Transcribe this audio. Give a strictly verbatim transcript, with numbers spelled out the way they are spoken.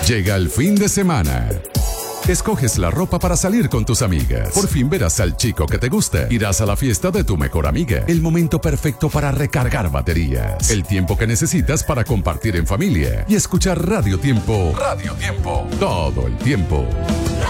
Llega el fin de semana. Escoges la ropa para salir con tus amigas. Por fin verás al chico que te gusta. Irás a la fiesta de tu mejor amiga. El momento perfecto para recargar baterías. El tiempo que necesitas para compartir en familia. Y escuchar Radio Tiempo. Radio Tiempo. Todo el tiempo.